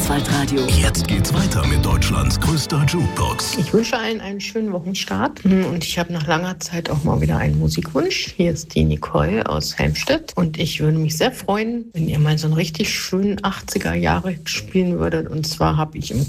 Schwarzwaldradio. Jetzt geht's weiter mit Deutschlands größter Jukebox. Ich wünsche allen einen schönen Wochenstart und ich habe nach langer Zeit auch mal wieder einen Musikwunsch. Hier ist die Nicole aus Helmstedt und ich würde mich sehr freuen, wenn ihr mal so einen richtig schönen 80er Jahre spielen würdet. Und zwar habe ich im